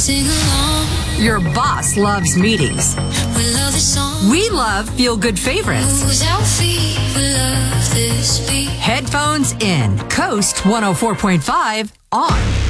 sing along. Your boss loves meetings. We love this song. We love feel-good favorites. Moves our feet. We love this beat. Headphones in. Coast 104.5 on.